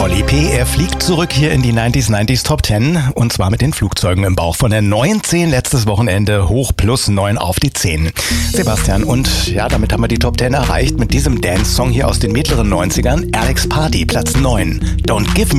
Oli P., er fliegt zurück hier in die 90s Top 10 und zwar mit den Flugzeugen im Bauch. Von der 9-10 letztes Wochenende hoch plus 9 auf die 10. Sebastian, und ja, damit haben wir die Top 10 erreicht mit diesem Dance-Song hier aus den mittleren 90ern. Alex Party, Platz 9. Don't Give Me